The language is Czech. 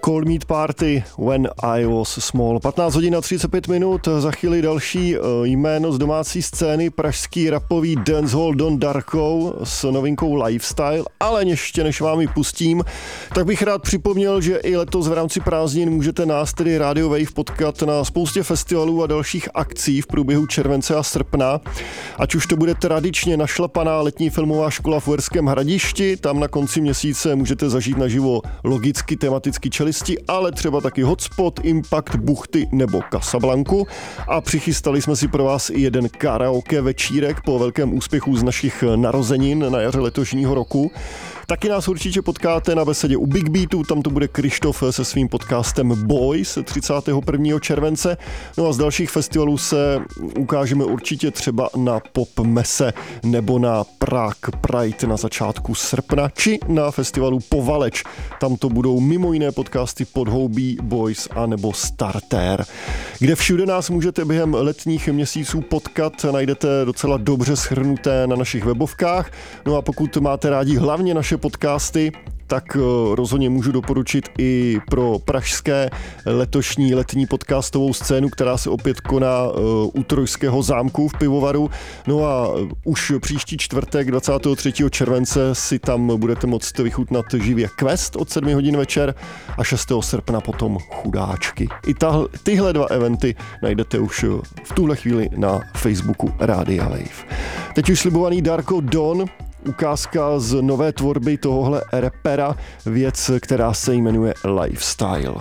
Cold Meat Party When I Was Small. 15 hodin a 35 minut, za chvíli další jméno z domácí scény, pražský rapový dancehall Don Darko s novinkou Lifestyle, ale ještě než vám ji pustím, tak bych rád připomněl, že i letos v rámci prázdnin můžete nás, tedy Radio Wave, potkat na spoustě festivalů a dalších akcí v průběhu července a srpna. Ať už to bude tradičně našlapaná letní filmová škola v Uherském Hradišti, tam na konci měsíce můžete zažít naživo logicky tematicky čelisti, ale třeba taky Hotspot, Impact, Buchty nebo Casablanku. A přichystali jsme si pro vás i jeden karaoke večírek po velkém úspěchu z našich narozenin na jaře letošního roku. Taky nás určitě potkáte na besedě u Big Beatu, tam to bude Krištof se svým podcastem Boys 31. července. No a z dalších festivalů se ukážeme určitě třeba na Pop Mese nebo na Prague Pride na začátku srpna, či na festivalu Povaleč. Tam to budou mimo jiné podcasty Podhoubí, Boys a nebo Starter. Kde všude nás můžete během letních měsíců potkat, najdete docela dobře shrnuté na našich webovkách. No a pokud máte rádi hlavně naše podcasty, tak rozhodně můžu doporučit i pro pražské letošní letní podcastovou scénu, která se opět koná u Trojského zámku v Pivovaru. No a už příští čtvrtek 23. července si tam budete moct vychutnat živě Quest od 7 hodin večer a 6. srpna potom Chudáčky. I tyhle dva eventy najdete už v tuhle chvíli na Facebooku Rádia Wave. Teď už slibovaný Darko Don, ukázka z nové tvorby tohohle rapera, věc, která se jmenuje Lifestyle.